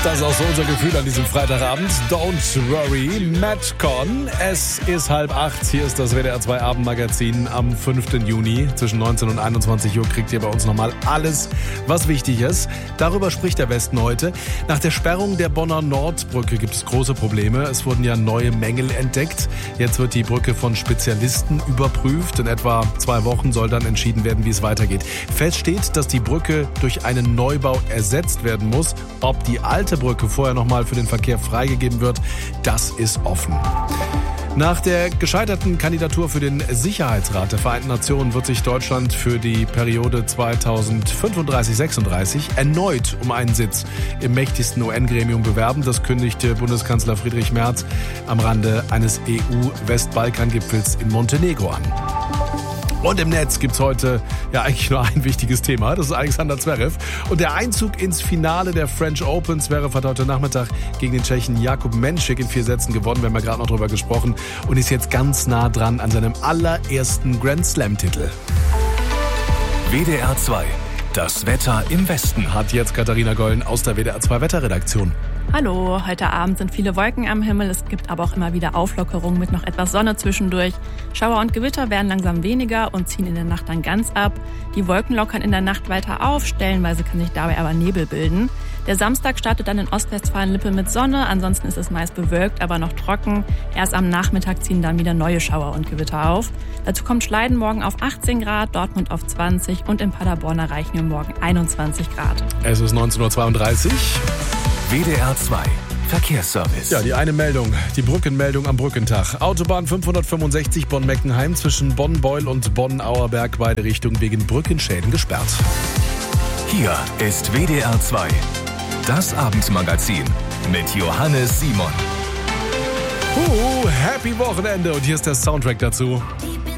Das ist auch so unser Gefühl an diesem Freitagabend. Don't worry, Madcon. Es ist 7:30. Hier ist das WDR 2 Abendmagazin am 5. Juni. Zwischen 19 und 21 Uhr kriegt ihr bei uns nochmal alles, was wichtig ist. Darüber spricht der Westen heute. Nach der Sperrung der Bonner Nordbrücke gibt es große Probleme. Es wurden ja neue Mängel entdeckt. Jetzt wird die Brücke von Spezialisten überprüft. In etwa 2 Wochen soll dann entschieden werden, wie es weitergeht. Fest steht, dass die Brücke durch einen Neubau ersetzt werden muss. Ob die alte Brücke vorher nochmal für den Verkehr freigegeben wird, das ist offen. Nach der gescheiterten Kandidatur für den Sicherheitsrat der Vereinten Nationen wird sich Deutschland für die Periode 2035-36 erneut um einen Sitz im mächtigsten UN-Gremium bewerben. Das kündigte Bundeskanzler Friedrich Merz am Rande eines EU-Westbalkan-Gipfels in Montenegro an. Und im Netz gibt's heute ja eigentlich nur ein wichtiges Thema. Das ist Alexander Zverev. Und der Einzug ins Finale der French Open. Zverev hat heute Nachmittag gegen den Tschechen Jakub Menšik in 4 Sätzen gewonnen. Wir haben ja gerade noch drüber gesprochen. Und ist jetzt ganz nah dran an seinem allerersten Grand Slam-Titel. WDR 2. Das Wetter im Westen. Hat jetzt Katharina Gollen aus der WDR 2 Wetterredaktion. Hallo, heute Abend sind viele Wolken am Himmel. Es gibt aber auch immer wieder Auflockerungen mit noch etwas Sonne zwischendurch. Schauer und Gewitter werden langsam weniger und ziehen in der Nacht dann ganz ab. Die Wolken lockern in der Nacht weiter auf, stellenweise kann sich dabei aber Nebel bilden. Der Samstag startet dann in Ostwestfalen-Lippe mit Sonne, ansonsten ist es meist bewölkt, aber noch trocken. Erst am Nachmittag ziehen dann wieder neue Schauer und Gewitter auf. Dazu kommt Schleiden morgen auf 18 Grad, Dortmund auf 20 und in Paderborn erreichen wir morgen 21 Grad. Es ist 19:32 Uhr. WDR 2 Verkehrsservice. Ja, die eine Meldung, die Brückenmeldung am Brückentag. Autobahn 565 Bonn-Meckenheim zwischen Bonn-Beul und Bonn-Auerberg, beide Richtungen wegen Brückenschäden gesperrt. Hier ist WDR 2, das Abendmagazin mit Johannes Simon. Happy Wochenende und hier ist der Soundtrack dazu.